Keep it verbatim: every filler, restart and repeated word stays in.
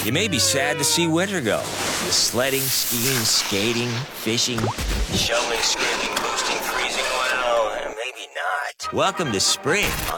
You may be sad to see winter go. The sledding, skiing, skating, fishing, shoveling, scraping, boosting, freezing, well, maybe not. Welcome to spring.